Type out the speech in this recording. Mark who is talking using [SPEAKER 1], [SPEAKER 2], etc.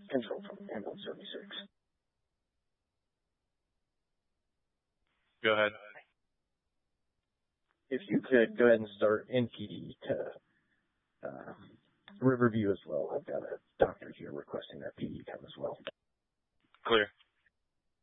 [SPEAKER 1] Control from Ambulance 76.
[SPEAKER 2] Go ahead.
[SPEAKER 1] If you could go ahead and start NPD to Riverview as well. I've got a doctor here requesting that PD come as well.
[SPEAKER 2] Clear.